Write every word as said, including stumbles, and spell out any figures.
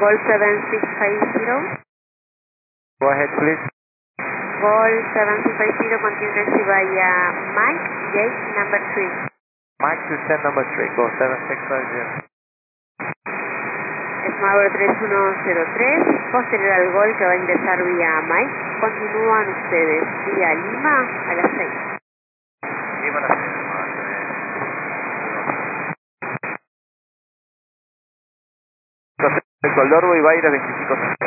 Gol seven six five zero. Go ahead, please. Gol seven six five zero, continue taxi via Mike, gate number three. Mike to stand number three, go seven six five zero. Esmador tres uno cero tres, posterior al gol que va a ingresar vía Mike, continúan ustedes vía Lima a las seis. Lima a las seis. El Condorbo y Baira veinticinco.